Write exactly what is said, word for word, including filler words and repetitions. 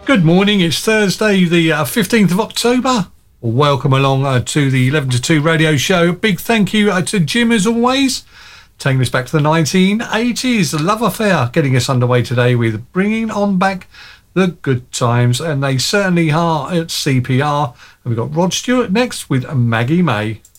Good morning, it's Thursday the uh, fifteenth of October. Welcome along uh, to the eleven to two radio show. Big thank you uh, to Jim as always, taking us back to the nineteen eighties. The Love Affair getting us underway today with bringing on back the good times, and they certainly are at C P R. And we've got Rod Stewart next with Maggie May.